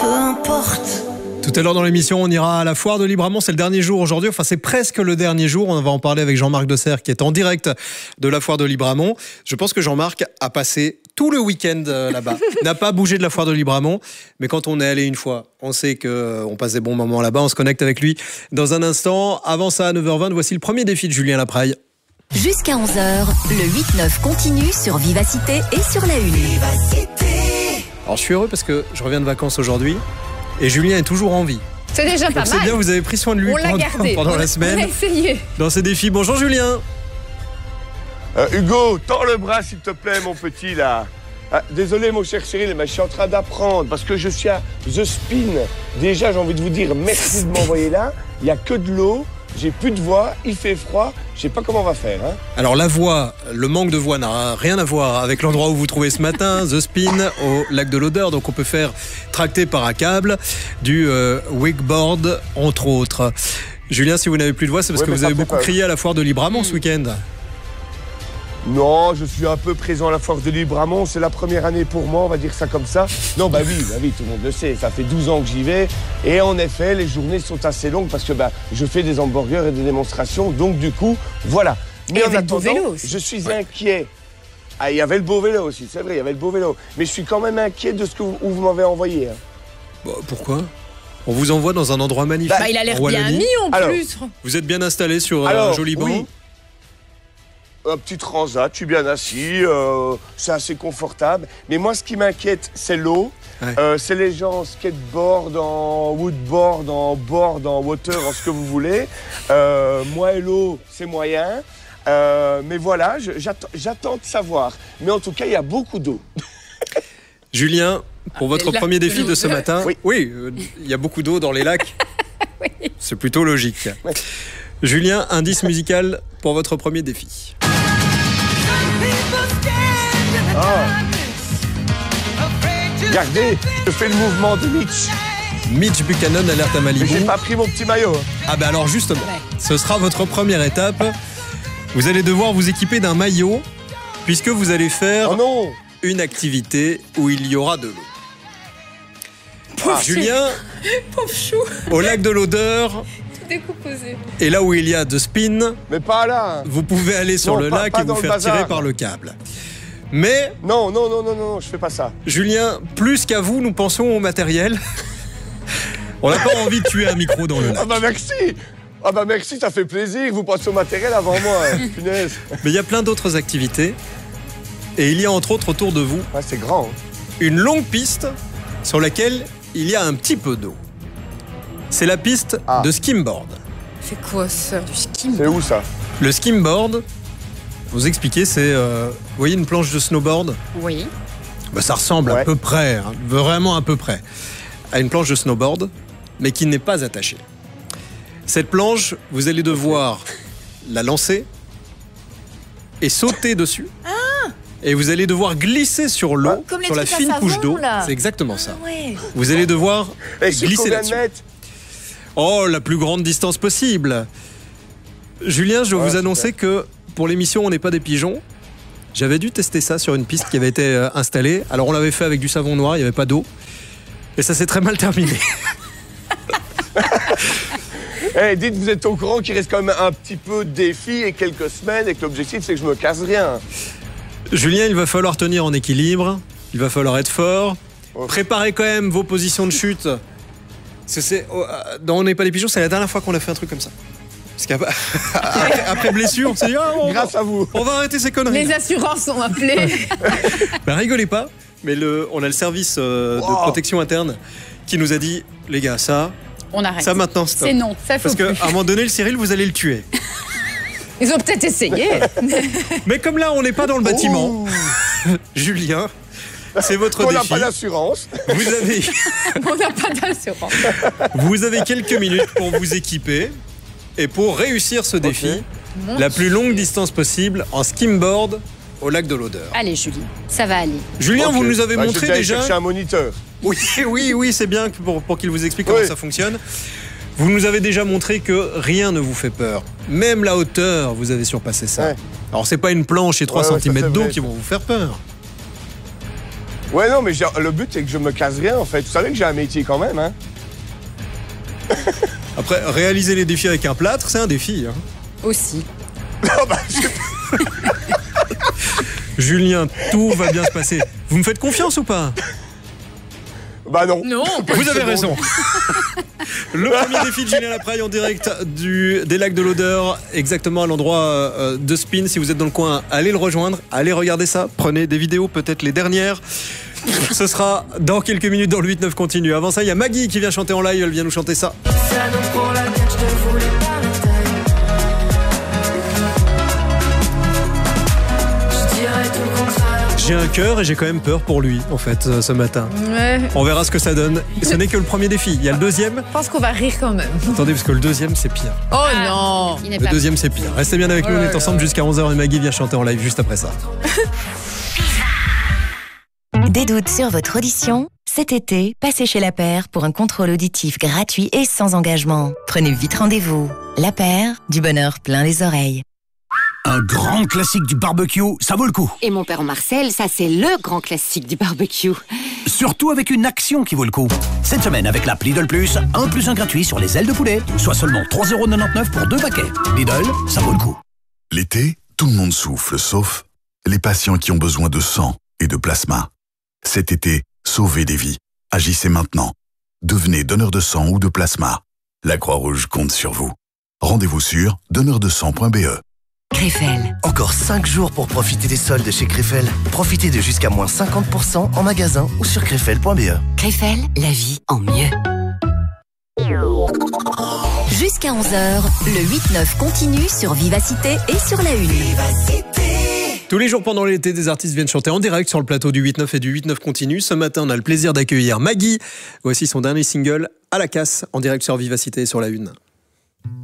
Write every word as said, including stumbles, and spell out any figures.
peu importe. Tout à l'heure dans l'émission, on ira à la foire de Libramont. C'est le dernier jour aujourd'hui. Enfin, c'est presque le dernier jour. On va en parler avec Jean-Marc Desserre qui est en direct de la foire de Libramont. Je pense que Jean-Marc a passé tout le week-end là-bas. N'a pas bougé de la foire de Libramont. Mais quand on est allé une fois, on sait qu'on passe des bons moments là-bas. On se connecte avec lui dans un instant. Avant ça, à neuf heures vingt, voici le premier défi de Julien Lapraille. Jusqu'à onze heures, le huit neuf continue sur Vivacité et sur la Une. Vivacité. Alors, je suis heureux parce que je reviens de vacances aujourd'hui. Et Julien est toujours en vie. C'est déjà pas Donc mal. c'est bien, vous avez pris soin de lui on l'a pendant, gardé. pendant on la a, semaine. On a essayé. Dans ces défis. Bonjour Julien. Euh, Hugo, tends le bras s'il te plaît, mon petit là. Ah, désolé, mon cher Cyril, mais je suis en train d'apprendre parce que je suis à The Spin. Déjà, j'ai envie de vous dire merci de m'envoyer là. Il n'y a que de l'eau, j'ai plus de voix, il fait froid. Je sais pas comment on va faire. Hein. Alors la voix, le manque de voix n'a rien à voir avec l'endroit où vous vous trouvez ce matin, The Spin, au lac de l'Odeur. Donc on peut faire tracter par un câble du euh, wakeboard, entre autres. Julien, si vous n'avez plus de voix, c'est parce Ouais, que vous avez beaucoup pas. crié à la foire de Libramont ce week-end. Non, je suis un peu présent à la foire de Libramont. C'est la première année pour moi, on va dire ça comme ça. Non, bah oui, bah oui, tout le monde le sait. Ça fait douze ans que j'y vais. Et en effet, les journées sont assez longues parce que bah, je fais des hamburgers et des démonstrations. Donc du coup, voilà. Mais Et en avec le beau attendant, vélo aussi. je suis inquiet. Ah, il y avait le beau vélo aussi, c'est vrai, il y avait le beau vélo. Mais je suis quand même inquiet de ce que vous, où vous m'avez envoyé. Hein. Bah, pourquoi ? On vous envoie dans un endroit magnifique. Bah, il a l'air en bien Wallonie. mis en Alors, plus. Vous êtes bien installé sur Alors, un joli banc. oui. Un petit transat, je suis bien assis, euh, c'est assez confortable. Mais moi, ce qui m'inquiète, c'est l'eau. Ouais. Euh, c'est les gens en skateboard, en woodboard, en board, en water, en ce que vous voulez. Euh, moi et l'eau, c'est moyen. Euh, mais voilà, je- j'attends, j'attends de savoir. Mais en tout cas, il y a beaucoup d'eau. Julien, pour Ah, votre les lacs premier de défi de ce l'Odeur. matin, Oui. oui, euh, il y a beaucoup d'eau dans les lacs. Oui. C'est plutôt logique. Ouais. Julien, indice musical pour votre premier défi. Regardez, je fais le mouvement de Mitch. Mitch Buchanan, alerte à Mais Malibu. j'ai pas pris mon petit maillot. hein. Ah ben alors justement, Ouais. ce sera votre première étape. Vous allez devoir vous équiper d'un maillot puisque vous allez faire Oh non! une activité où il y aura de l'eau. Pauvre Julien, Pauvre chou. au lac de l'Odeur Tout décomposé. et là où il y a The Spin, Mais pas là. hein. vous pouvez aller sur Non, le pas- lac pas et vous dans le faire bazar. tirer par le câble. Mais Non, non, non, non, non, non, je fais pas ça. Julien, plus qu'à vous, nous pensons au matériel. On n'a pas envie de tuer un micro dans le Ah lac. bah merci! Ah bah merci, ça fait plaisir, vous pensez au matériel avant moi, hein. Punaise. Mais il y a plein d'autres activités. Et il y a entre autres autour de vous Ah, c'est grand. hein. une longue piste sur laquelle il y a un petit peu d'eau. C'est la piste Ah. de skimboard. C'est quoi ça? Du ski. C'est où ça? Le skimboard, vous expliquez, c'est, euh, vous voyez une planche de snowboard ? Oui. Bah, ça ressemble à Ouais. peu près, hein, vraiment à peu près, à une planche de snowboard, mais qui n'est pas attachée. Cette planche, vous allez devoir la lancer et sauter dessus. Et vous allez devoir glisser sur l'eau, Comme les sur la trucs à fine savon, couche d'eau. là. C'est exactement ça. Ouais. Vous allez devoir Et sur glisser combien de là-dessus. mètres? Oh, la plus grande distance possible. Julien, je dois Ouais, vous annoncer que pour l'émission On n'est pas des pigeons, j'avais dû tester ça sur une piste qui avait été euh, installée. Alors on l'avait fait avec du savon noir, il n'y avait pas d'eau. Et ça s'est très mal terminé. Eh, dites, vous êtes au courant qu'il reste quand même un petit peu de défi et quelques semaines et que l'objectif, c'est que je me casse rien. Julien, il va falloir tenir en équilibre, il va falloir être fort. Oh. Préparez quand même vos positions de chute. Parce que c'est, oh, euh, dans On n'est pas des pigeons, c'est la dernière fois qu'on a fait un truc comme ça. Parce qu'après après blessure, on s'est dit, ah, on, Grâce à vous. on va arrêter ces conneries. Les assurances sont appelées. Ben, rigolez pas, mais le, on a le service euh, de Wow. protection interne qui nous a dit, les gars, ça, On arrête. ça maintenant, stop. C'est non, ça faut Parce qu'à plus. un moment donné, le Cyril, vous allez le tuer. Ils ont peut-être essayé. Mais comme là, on n'est pas dans le bâtiment, Ouh. Julien, c'est votre On n'a défi. pas d'assurance. Vous avez, On n'a pas d'assurance. vous avez quelques minutes pour vous équiper et pour réussir ce défi, Mon la plus longue distance possible en skimboard au lac de l'Odeur. Allez, Julie, ça va aller. Julien, Ok. vous nous avez Bah, montré je vais aller déjà. chercher un moniteur. Oui, oui, oui, c'est bien que pour, pour qu'il vous explique comment Oui. ça fonctionne. Vous nous avez déjà montré que rien ne vous fait peur. Même la hauteur, vous avez surpassé ça. Ouais. Alors, c'est pas une planche et trois Ouais, ouais, ça, centimètres c'est d'eau vrai, qui ça. vont vous faire peur. Ouais, non, mais genre, le but, c'est que je me casse rien, en fait. Vous savez que j'ai un métier quand même, hein. Après, réaliser les défis avec un plâtre, c'est un défi. Hein. Aussi. Non, bah, je... Julien, tout va bien se passer. Vous me faites confiance ou pas? bah non. Non, Vous avez raison. Le premier défi de Julien Lapraille en direct du, des lacs de l'Odeur, exactement à l'endroit euh, de Spin. Si vous êtes dans le coin, allez le rejoindre, allez regarder ça. Prenez des vidéos, peut-être les dernières. Ce sera dans quelques minutes dans le huit neuf continue. Avant ça, il y a Maggie qui vient chanter en live. Elle vient nous chanter ça. J'ai un cœur et j'ai quand même peur pour lui, en fait, euh, ce matin. Ouais. On verra ce que ça donne. Et ce n'est que le premier défi. Il y a le deuxième. Je pense qu'on va rire quand même. Attendez, parce que le deuxième, c'est pire. Oh non. Il n'est Le pas deuxième, c'est pire. Restez bien avec Oh nous. On là est ensemble là. jusqu'à onze heures et Maggie vient chanter en live juste après ça. Des doutes sur votre audition? Cet été, passez chez La Paire pour un contrôle auditif gratuit et sans engagement. Prenez vite rendez-vous. La Paire, du bonheur plein les oreilles. Un grand classique du barbecue, ça vaut le coup. Et mon père Marcel, ça c'est le grand classique du barbecue. Surtout avec une action qui vaut le coup. Cette semaine, avec l'app Lidl Plus, un plus un gratuit sur les ailes de poulet, soit seulement trois euros quatre-vingt-dix-neuf pour deux paquets. Lidl, ça vaut le coup. L'été, tout le monde souffle, sauf les patients qui ont besoin de sang et de plasma. Cet été, sauvez des vies. Agissez maintenant. Devenez donneur de sang ou de plasma. La Croix-Rouge compte sur vous. Rendez-vous sur donneur de sang point b e. Krefel. Encore cinq jours pour profiter des soldes chez Krefel. Profitez de jusqu'à moins cinquante pour cent en magasin ou sur krefel point b e. Krefel, la vie en mieux. Jusqu'à onze heures, le huit neuf continue sur Vivacité et sur la Une. Tous les jours pendant l'été, des artistes viennent chanter en direct sur le plateau du huit neuf et du huit neuf continue. Ce matin, on a le plaisir d'accueillir Maggie. Voici son dernier single, À la casse, en direct sur Vivacité et sur la Une.